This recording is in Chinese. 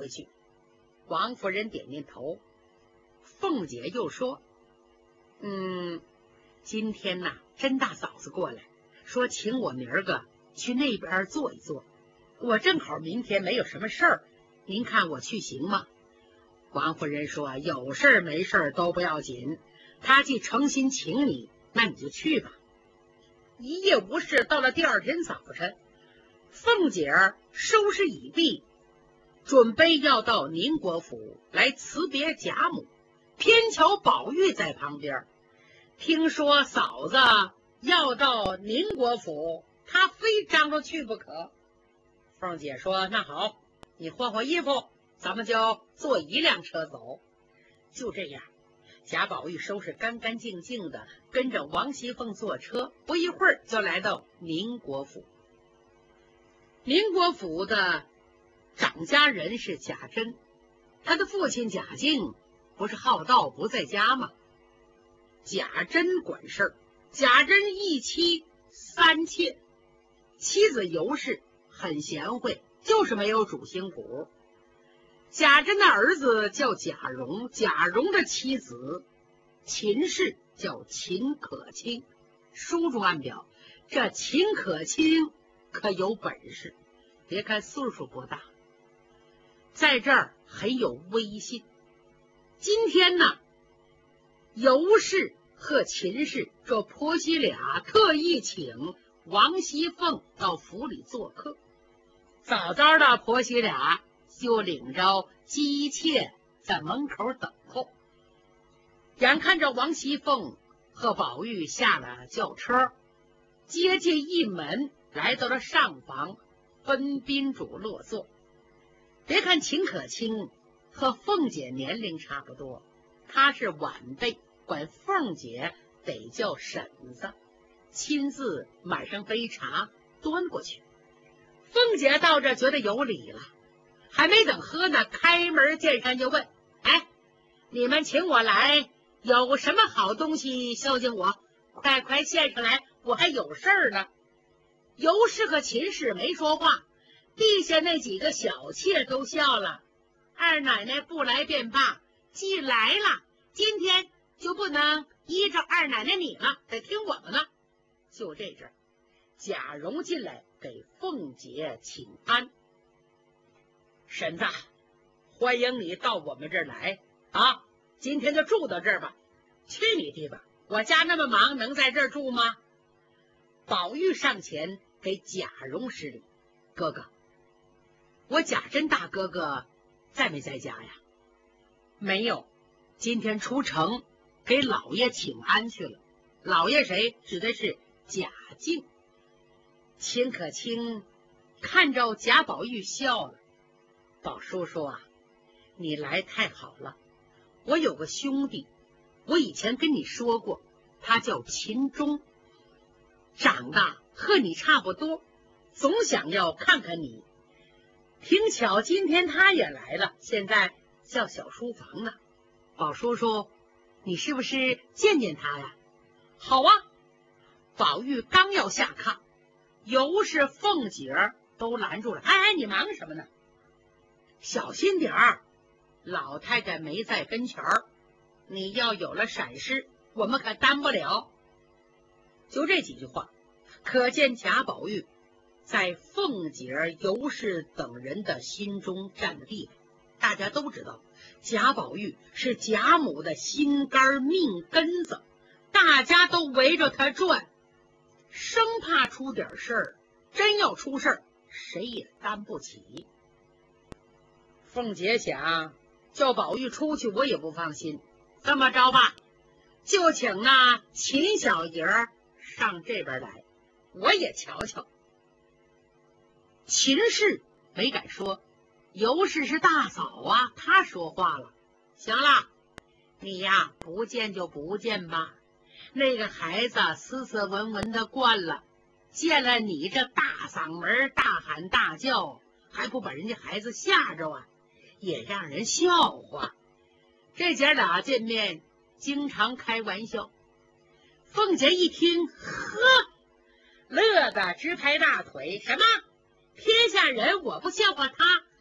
回去。王夫人点点头。凤姐又说：今天呐，甄大嫂子过来，说请我明儿个去那边坐一坐。我正好明天没有什么事儿，您看我去行吗？王夫人说：有事儿没事儿都不要紧，他既诚心请你，那你就去吧。一夜无事，到了第二天早晨，凤姐儿收拾已毕，准备要到宁国府来辞别贾母，偏巧宝玉在旁边，听说嫂子要到宁国府，她非张罗去不可。凤姐说：那好，你换换衣服，咱们就坐一辆车走。就这样，贾宝玉收拾干干净净的，跟着王熙凤坐车，不一会儿就来到宁国府。宁国府的掌家人是贾珍，他的父亲贾敬不是好道不在家吗？贾珍管事儿，贾珍一妻三妾，妻子尤氏很贤惠，就是没有主心骨。贾珍的儿子叫贾蓉，贾蓉的妻子秦氏叫秦可卿。书中暗表，这秦可卿可有本事，别看岁数不大，在这儿很有威信。今天呢，尤氏和秦氏这婆媳俩特意请王熙凤到府里做客，早早的婆媳俩就领着姬妾在门口等候。眼看着王熙凤和宝玉下了轿车，接进一门，来到了上房，分宾主落座。别看秦可卿和凤姐年龄差不多，她是晚辈，管凤姐得叫婶子，亲自满上杯茶端过去。凤姐到这觉得有礼了，还没等喝呢，开门见山就问：哎，你们请我来有什么好东西孝敬我？快献上来，我还有事儿呢。尤氏和秦氏没说话，地下那几个小妾都笑了。二奶奶不来便罢，既来了，今天就不能依照二奶奶你了，得听我们的。就这阵，贾蓉进来给凤姐请安。婶子，欢迎你到我们这儿来啊！今天就住到这儿吧。去你地吧，我家那么忙，能在这儿住吗？宝玉上前给贾蓉施礼：哥哥，我贾珍大哥哥在没在家呀？没有，今天出城给老爷请安去了。老爷谁？指的是贾敬。秦可卿看着贾宝玉笑了：宝叔叔啊，你来太好了。我有个兄弟，我以前跟你说过，他叫秦钟，长得和你差不多，总想要看看你。挺巧今天他也来了，现在叫小书房呢。宝叔叔，你是不是见见他呀？好啊。宝玉刚要下炕，尤氏凤姐都拦住了：哎，你忙什么呢？小心点儿，老太太没在跟前儿，你要有了闪失，我们可担不了。就这几句话，可见贾宝玉在凤姐、尤氏等人的心中占的地位。大家都知道，贾宝玉是贾母的心肝命根子，大家都围着他转，生怕出点事儿。真要出事儿，谁也担不起。凤姐想，叫宝玉出去我也不放心，这么着吧，就请那秦小爷上这边来，我也瞧瞧。秦氏没敢说，尤氏是大嫂啊，她说话了：行了，你呀不见就不见吧，那个孩子斯斯文文的惯了，见了你这大嗓门大喊大叫，还不把人家孩子吓着啊，也让人笑话。这姐俩见面经常开玩笑。凤姐一听，呵，乐得直拍大腿：什么天下人我不笑话他，